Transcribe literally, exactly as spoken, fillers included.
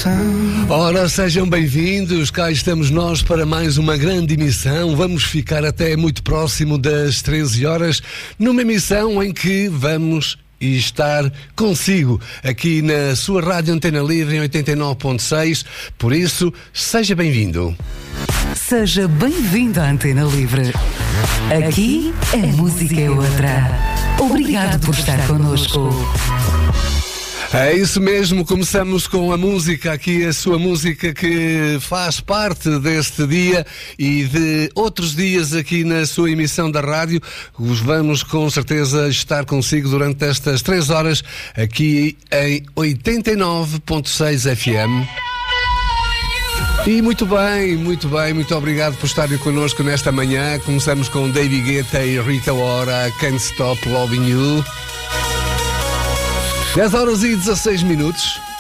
Ora, sejam bem-vindos, cá estamos nós para mais uma grande emissão. Vamos ficar até muito próximo das treze horas, numa emissão em que vamos estar consigo aqui na sua Rádio Antena Livre em oitenta e nove ponto seis. Por isso, seja bem-vindo. Seja bem-vindo à Antena Livre. Aqui a música é outra. Obrigado por estar connosco. É isso mesmo, começamos com a música, aqui a sua música que faz parte deste dia e de outros dias aqui na sua emissão da rádio. Os vamos com certeza estar consigo durante estas três horas aqui em oitenta e nove ponto seis F M. E muito bem, muito bem, muito obrigado por estarem connosco nesta manhã. Começamos com David Guetta e Rita Ora, Can't Stop Loving You. dez horas e dezasseis minutos.